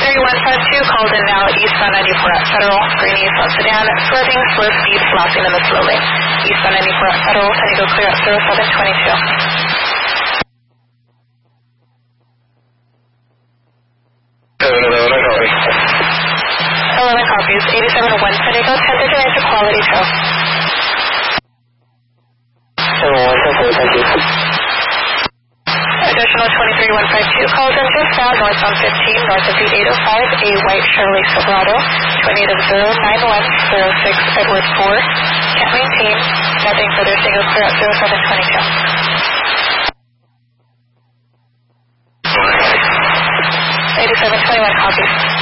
23152 called in now eastbound 94 at Federal, green eastbound sedan, swerving, slow speed, flashing in the slow lane. Eastbound 94 at Federal, can you go clear at 0722? Copies. 87 1 San Diego, 10 to quality show. 7-1, thank you. Additional 23152 calls in just now, northbound 15, north of the 805, a white Chevrolet Silverado, 28-09106 Edward 4. Can't maintain. Nothing further, single clear at 0722. 8721 copies.